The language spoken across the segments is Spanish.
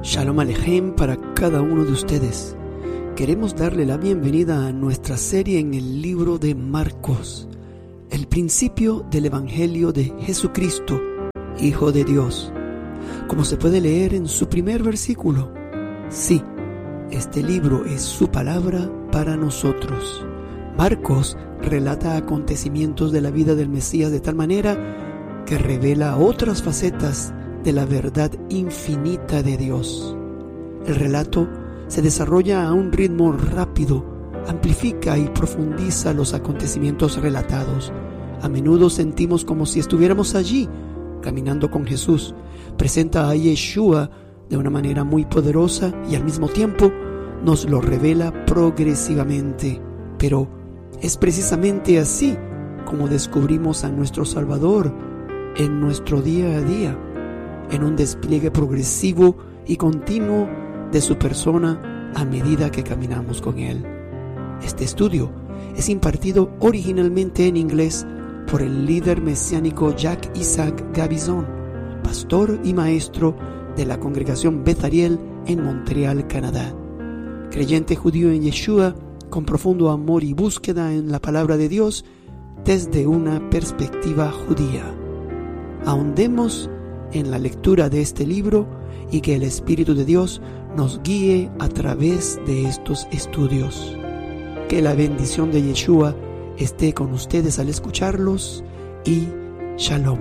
Shalom Alejem para cada uno de ustedes. Queremos darle la bienvenida a nuestra serie en el libro de Marcos, el principio del Evangelio de Jesucristo, Hijo de Dios. Como se puede leer en su primer versículo, sí, este libro es su palabra para nosotros. Marcos relata acontecimientos de la vida del Mesías de tal manera que revela otras facetas de la verdad infinita de Dios. El relato se desarrolla a un ritmo rápido, amplifica y profundiza los acontecimientos relatados. A menudo sentimos como si estuviéramos allí, caminando con Jesús. Presenta a Yeshua de una manera muy poderosa y al mismo tiempo nos lo revela progresivamente. Pero es precisamente así como descubrimos a nuestro Salvador en nuestro día a día, en un despliegue progresivo y continuo de su persona a medida que caminamos con Él. Este estudio es impartido originalmente en inglés por el líder mesiánico Jack Isaac Gabizon, pastor y maestro de la congregación Beth Ariel en Montreal, Canadá. Creyente judío en Yeshua, con profundo amor y búsqueda en la palabra de Dios desde una perspectiva judía. Ahondemos en la lectura de este libro y que el Espíritu de Dios nos guíe a través de estos estudios. Que la bendición de Yeshua esté con ustedes al escucharlos y Shalom.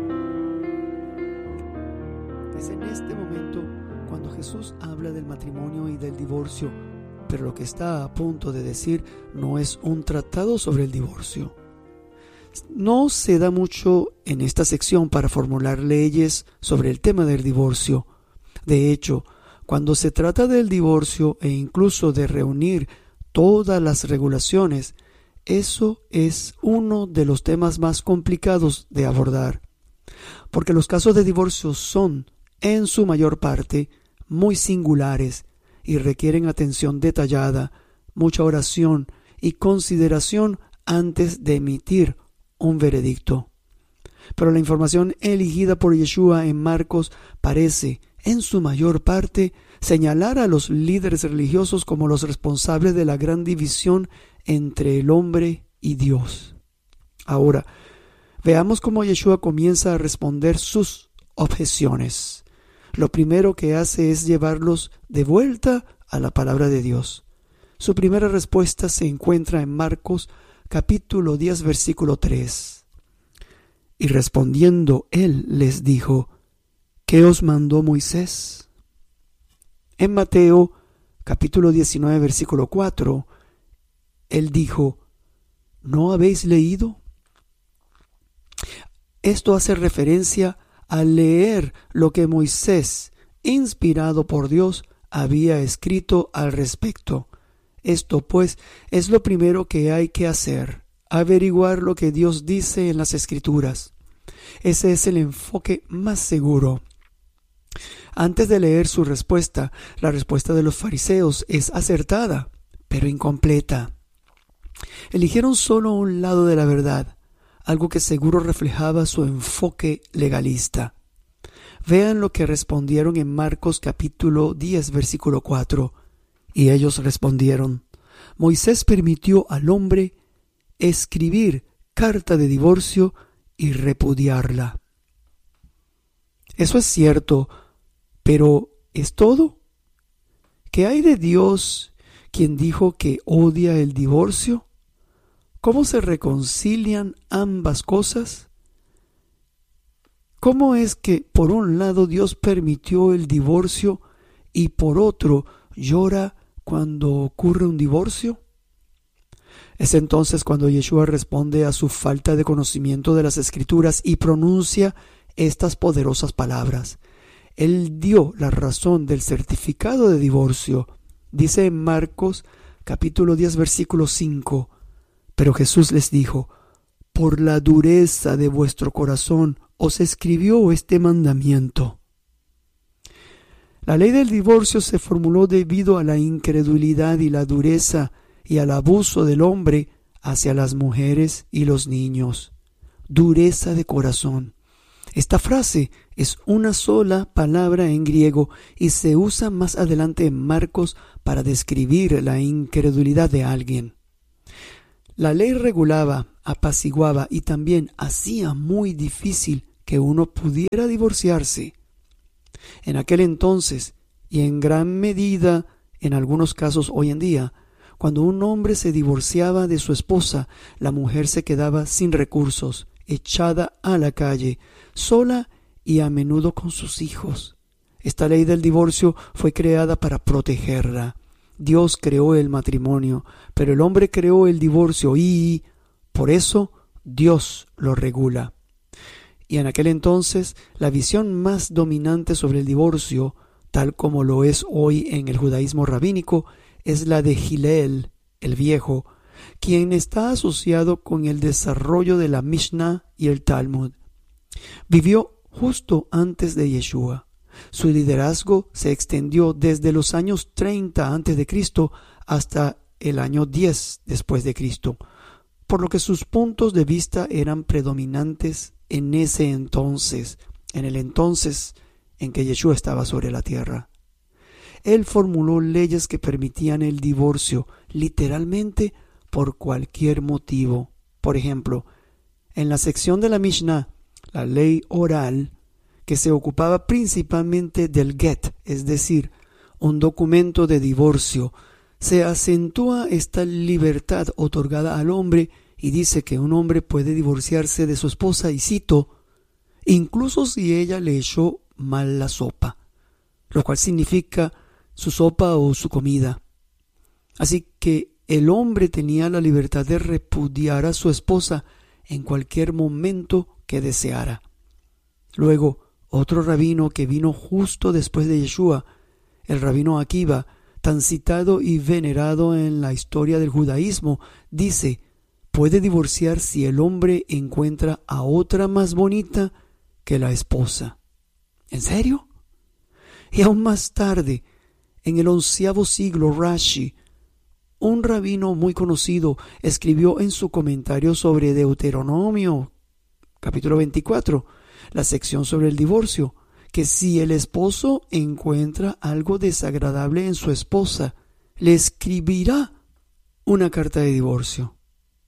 Es en este momento cuando Jesús habla del matrimonio y del divorcio, pero lo que está a punto de decir no es un tratado sobre el divorcio. No se da mucho en esta sección para formular leyes sobre el tema del divorcio. De hecho, cuando se trata del divorcio e incluso de reunir todas las regulaciones, eso es uno de los temas más complicados de abordar, porque los casos de divorcio son, en su mayor parte, muy singulares y requieren atención detallada, mucha oración y consideración antes de emitir un veredicto. Pero la información elegida por Yeshua en Marcos parece, en su mayor parte, señalar a los líderes religiosos como los responsables de la gran división entre el hombre y Dios. Ahora, veamos cómo Yeshua comienza a responder sus objeciones. Lo primero que hace es llevarlos de vuelta a la palabra de Dios. Su primera respuesta se encuentra en Marcos capítulo 10, versículo 3. Y respondiendo él les dijo: ¿Qué os mandó Moisés? En Mateo capítulo 19, versículo 4, él dijo: ¿No habéis leído? Esto hace referencia a leer lo que Moisés, inspirado por Dios, había escrito al respecto. Esto, pues, es lo primero que hay que hacer, averiguar lo que Dios dice en las Escrituras. Ese es el enfoque más seguro. Antes de leer su respuesta, la respuesta de los fariseos es acertada, pero incompleta. Eligieron solo un lado de la verdad, algo que seguro reflejaba su enfoque legalista. Vean lo que respondieron en Marcos capítulo 10, versículo 4. Y ellos respondieron: Moisés permitió al hombre escribir carta de divorcio y repudiarla. Eso es cierto, pero ¿es todo? ¿Qué hay de Dios, quien dijo que odia el divorcio? ¿Cómo se reconcilian ambas cosas? ¿Cómo es que por un lado Dios permitió el divorcio y por otro llora cuando ocurre un divorcio? Es entonces cuando Yeshua responde a su falta de conocimiento de las Escrituras y pronuncia estas poderosas palabras. Él dio la razón del certificado de divorcio. Dice en Marcos capítulo 10, versículo 5, pero Jesús les dijo: por la dureza de vuestro corazón os escribió este mandamiento. La ley del divorcio se formuló debido a la incredulidad y la dureza y al abuso del hombre hacia las mujeres y los niños. Dureza de corazón. Esta frase es una sola palabra en griego y se usa más adelante en Marcos para describir la incredulidad de alguien. La ley regulaba, apaciguaba y también hacía muy difícil que uno pudiera divorciarse. En aquel entonces, y en gran medida en algunos casos hoy en día, cuando un hombre se divorciaba de su esposa, la mujer se quedaba sin recursos, echada a la calle, sola y a menudo con sus hijos. Esta ley del divorcio fue creada para protegerla. Dios creó el matrimonio, pero el hombre creó el divorcio y, por eso, Dios lo regula. Y en aquel entonces, la visión más dominante sobre el divorcio, tal como lo es hoy en el judaísmo rabínico, es la de Hillel, el viejo, quien está asociado con el desarrollo de la Mishnah y el Talmud. Vivió justo antes de Yeshua. Su liderazgo se extendió desde los años 30 a.C. hasta el año 10 después de Cristo, por lo que sus puntos de vista eran predominantes en ese entonces, en el entonces en que Yeshua estaba sobre la tierra. Él formuló leyes que permitían el divorcio, literalmente por cualquier motivo. Por ejemplo, en la sección de la Mishnah, la ley oral, que se ocupaba principalmente del get, es decir, un documento de divorcio, se acentúa esta libertad otorgada al hombre y dice que un hombre puede divorciarse de su esposa, y cito, incluso si ella le echó mal la sopa, lo cual significa su sopa o su comida. Así que el hombre tenía la libertad de repudiar a su esposa en cualquier momento que deseara. Luego, otro rabino que vino justo después de Yeshua, el rabino Akiva, tan citado y venerado en la historia del judaísmo, dice, puede divorciar si el hombre encuentra a otra más bonita que la esposa. ¿En serio? Y aún más tarde, en el 11º siglo, Rashi, un rabino muy conocido, escribió en su comentario sobre Deuteronomio, capítulo 24, la sección sobre el divorcio, que si el esposo encuentra algo desagradable en su esposa, le escribirá una carta de divorcio.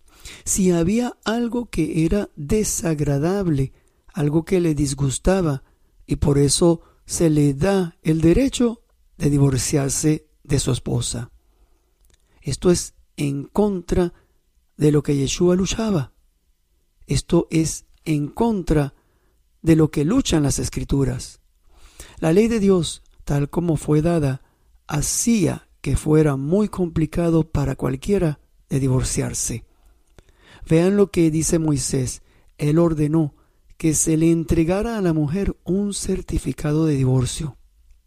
Si había algo que era desagradable, algo que le disgustaba, y por eso se le da el derecho de divorciarse de su esposa. Esto es en contra de lo que Yeshua luchaba. Esto es en contra de lo que luchan las Escrituras. La ley de Dios, tal como fue dada, hacía que fuera muy complicado para cualquiera de divorciarse. Vean lo que dice Moisés. Él ordenó que se le entregara a la mujer un certificado de divorcio.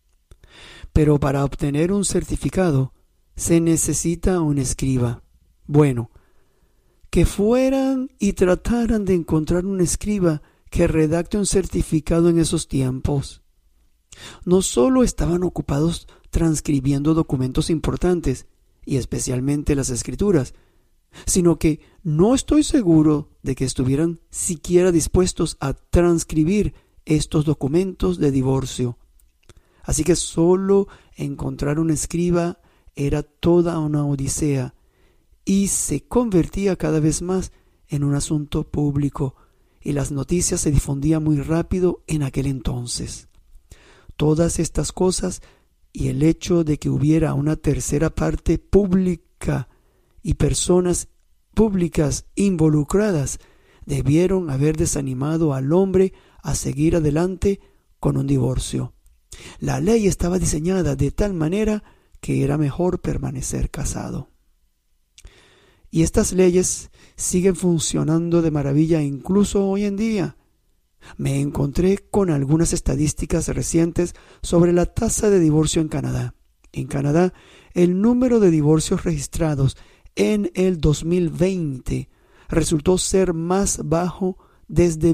Pero para obtener un certificado se necesita un escriba. Bueno, que fueran y trataran de encontrar un escriba que redacte un certificado en esos tiempos. No solo estaban ocupados transcribiendo documentos importantes, y especialmente las Escrituras, sino que no estoy seguro de que estuvieran siquiera dispuestos a transcribir estos documentos de divorcio. Así que solo encontrar un escriba era toda una odisea y se convertía cada vez más en un asunto público, y las noticias se difundían muy rápido en aquel entonces. Todas estas cosas y el hecho de que hubiera una tercera parte pública y personas públicas involucradas debieron haber desanimado al hombre a seguir adelante con un divorcio. La ley estaba diseñada de tal manera que era mejor permanecer casado. Y estas leyes siguen funcionando de maravilla incluso hoy en día. Me encontré con algunas estadísticas recientes sobre la tasa de divorcio en Canadá. En Canadá, el número de divorcios registrados en el 2020 resultó ser más bajo desde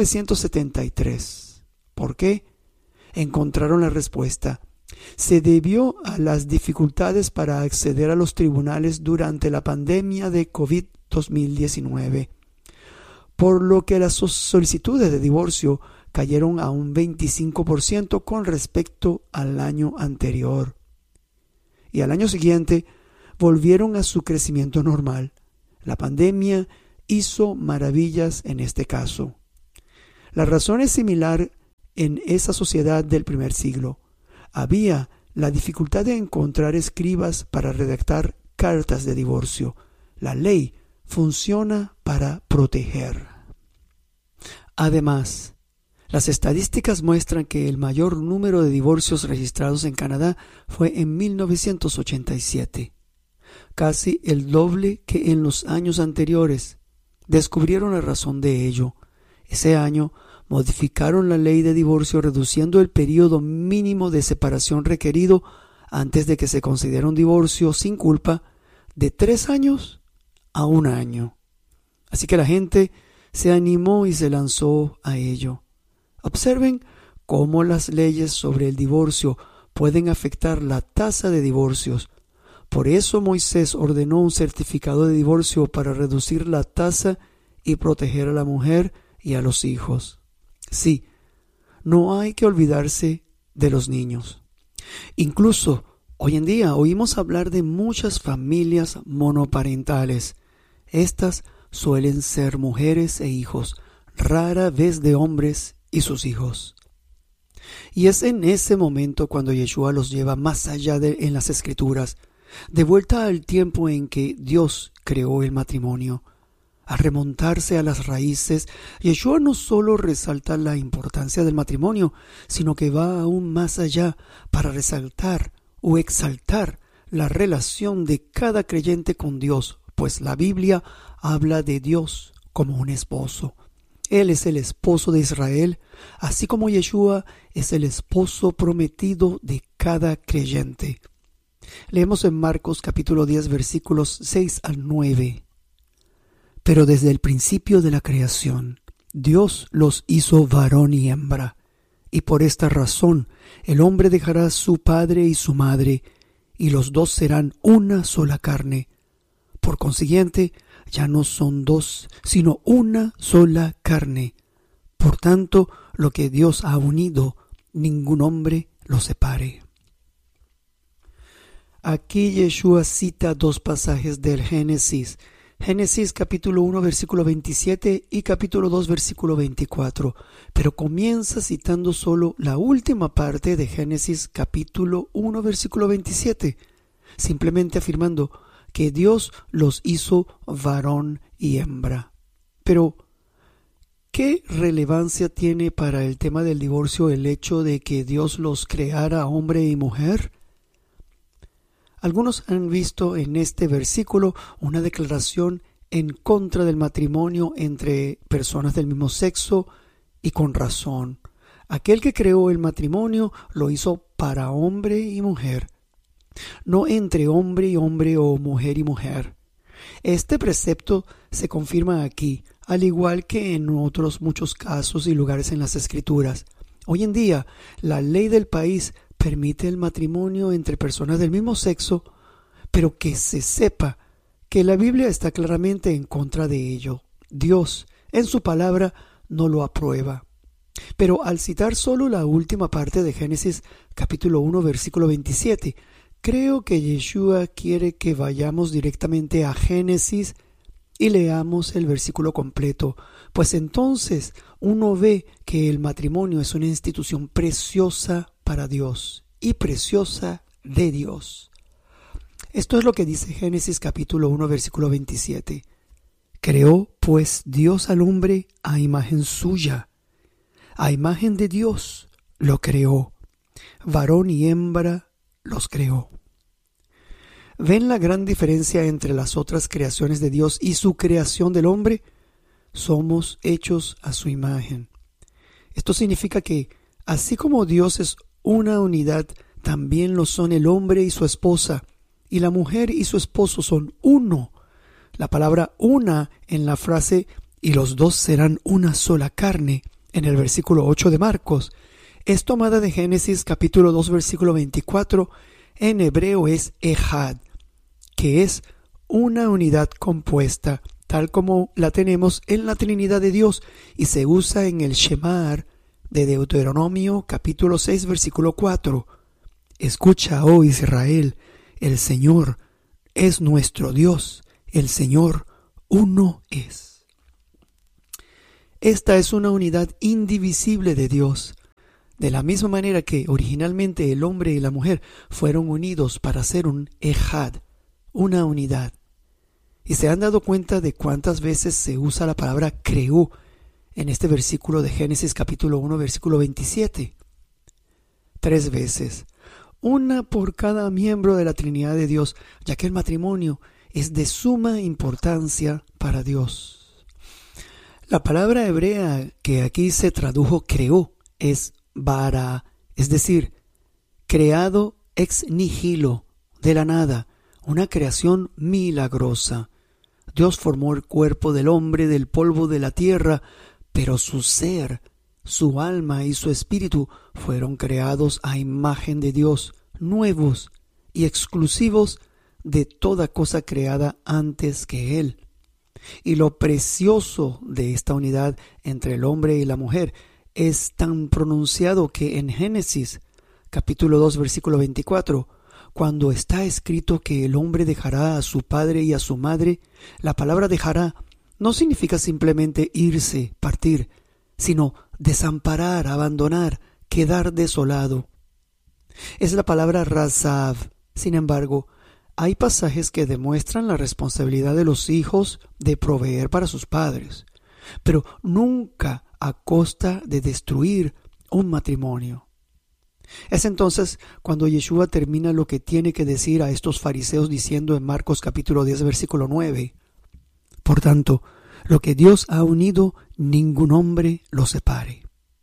1973. ¿Por qué? Encontraron la respuesta. Se debió a las dificultades para acceder a los tribunales durante la pandemia de COVID-19, por lo que las solicitudes de divorcio cayeron a un 25% con respecto al año anterior. Y al año siguiente volvieron a su crecimiento normal. La pandemia hizo maravillas en este caso. La razón es similar en esa sociedad del primer siglo. Había la dificultad de encontrar escribas para redactar cartas de divorcio. La ley funciona para proteger. Además, las estadísticas muestran que el mayor número de divorcios registrados en Canadá fue en 1987, casi el doble que en los años anteriores. Descubrieron la razón de ello. Ese año modificaron la ley de divorcio reduciendo el periodo mínimo de separación requerido antes de que se considere un divorcio sin culpa de 3 años a 1 año. Así que la gente se animó y se lanzó a ello. Observen cómo las leyes sobre el divorcio pueden afectar la tasa de divorcios. Por eso Moisés ordenó un certificado de divorcio para reducir la tasa y proteger a la mujer y a los hijos. Sí, no hay que olvidarse de los niños. Incluso hoy en día oímos hablar de muchas familias monoparentales. Estas suelen ser mujeres e hijos, rara vez de hombres y sus hijos. Y es en ese momento cuando Yeshua los lleva más allá en las Escrituras, de vuelta al tiempo en que Dios creó el matrimonio. Al remontarse a las raíces, Yeshua no solo resalta la importancia del matrimonio, sino que va aún más allá para resaltar o exaltar la relación de cada creyente con Dios, pues la Biblia habla de Dios como un esposo. Él es el esposo de Israel, así como Yeshua es el esposo prometido de cada creyente. Leemos en Marcos capítulo 10 versículos 6 al 9. Pero desde el principio de la creación, Dios los hizo varón y hembra, y por esta razón el hombre dejará su padre y su madre, y los dos serán una sola carne. Por consiguiente, ya no son dos, sino una sola carne. Por tanto, lo que Dios ha unido, ningún hombre lo separe. Aquí Yeshua cita 2 pasajes del Génesis. Génesis capítulo 1 versículo 27 y capítulo 2 versículo 24. Pero comienza citando solo la última parte de Génesis capítulo 1 versículo 27. Simplemente afirmando que Dios los hizo varón y hembra. Pero, ¿qué relevancia tiene para el tema del divorcio el hecho de que Dios los creara hombre y mujer? Algunos han visto en este versículo una declaración en contra del matrimonio entre personas del mismo sexo, y con razón. Aquel que creó el matrimonio lo hizo para hombre y mujer, no entre hombre y hombre o mujer y mujer. Este precepto se confirma aquí, al igual que en otros muchos casos y lugares en las Escrituras. Hoy en día, la ley del país permite el matrimonio entre personas del mismo sexo, pero que se sepa que la Biblia está claramente en contra de ello. Dios, en su palabra, no lo aprueba. Pero al citar solo la última parte de Génesis capítulo 1 versículo 27, creo que Yeshua quiere que vayamos directamente a Génesis y leamos el versículo completo, pues entonces uno ve que el matrimonio es una institución preciosa para Dios y preciosa de Dios. Esto es lo que dice Génesis capítulo 1 versículo 27. Creó pues Dios al hombre a imagen suya, a imagen de Dios lo creó, varón y hembra los creó. ¿Ven la gran diferencia entre las otras creaciones de Dios y su creación del hombre? Somos hechos a su imagen. Esto significa que, así como Dios es una unidad, también lo son el hombre y su esposa, y la mujer y su esposo son uno. La palabra una en la frase "y los dos serán una sola carne" en el versículo 8 de Marcos es tomada de Génesis capítulo 2 versículo 24. En hebreo es ejad, que es una unidad compuesta, tal como la tenemos en la Trinidad de Dios, y se usa en el Shemar de Deuteronomio capítulo 6 versículo 4. Escucha, oh Israel, el Señor es nuestro Dios, el Señor uno es. Esta es una unidad indivisible de Dios. De la misma manera que originalmente el hombre y la mujer fueron unidos para ser un ejad, una unidad. ¿Y se han dado cuenta de cuántas veces se usa la palabra creó en este versículo de Génesis capítulo 1 versículo 27? 3 veces. Una por cada miembro de la Trinidad de Dios, ya que el matrimonio es de suma importancia para Dios. La palabra hebrea que aquí se tradujo creó es bara, es decir, creado ex nihilo, de la nada, una creación milagrosa. Dios formó el cuerpo del hombre del polvo de la tierra, pero su ser, su alma y su espíritu fueron creados a imagen de Dios, nuevos y exclusivos de toda cosa creada antes que Él. Y lo precioso de esta unidad entre el hombre y la mujer es tan pronunciado que en Génesis capítulo 2 versículo 24, cuando está escrito que el hombre dejará a su padre y a su madre, la palabra dejará no significa simplemente irse, partir, sino desamparar, abandonar, quedar desolado. Es la palabra razav. Sin embargo, hay pasajes que demuestran la responsabilidad de los hijos de proveer para sus padres, pero nunca a costa de destruir un matrimonio. Es entonces cuando Yeshua termina lo que tiene que decir a estos fariseos diciendo en Marcos capítulo 10 versículo 9: Por tanto, lo que Dios ha unido, ningún hombre lo separe.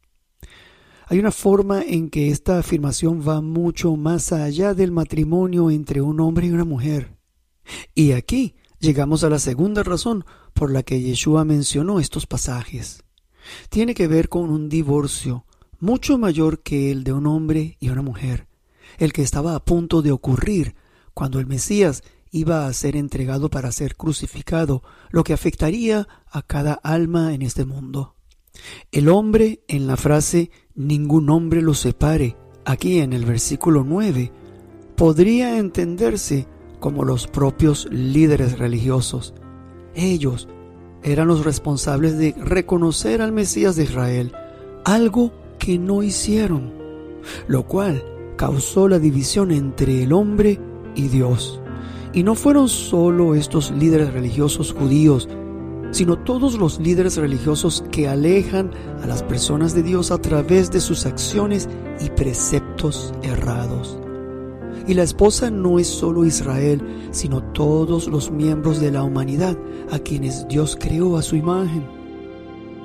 Hay una forma en que esta afirmación va mucho más allá del matrimonio entre un hombre y una mujer. Y aquí llegamos a la segunda razón por la que Yeshua mencionó estos pasajes. Tiene que ver con un divorcio mucho mayor que el de un hombre y una mujer, el que estaba a punto de ocurrir cuando el Mesías iba a ser entregado para ser crucificado, lo que afectaría a cada alma en este mundo. El hombre en la frase ningún hombre lo separe, aquí en el versículo 9, podría entenderse como los propios líderes religiosos. Ellos eran los responsables de reconocer al Mesías de Israel, algo que no hicieron, lo cual causó la división entre el hombre y Dios. Y no fueron solo estos líderes religiosos judíos, sino todos los líderes religiosos que alejan a las personas de Dios a través de sus acciones y preceptos errados. Y la esposa no es solo Israel, sino todos los miembros de la humanidad a quienes Dios creó a su imagen.